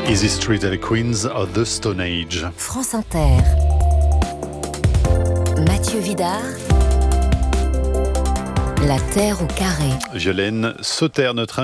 Easy Street et les Queens of the Stone Age. France Inter. Mathieu Vidard. La Terre au carré. Violaine Sauter, notre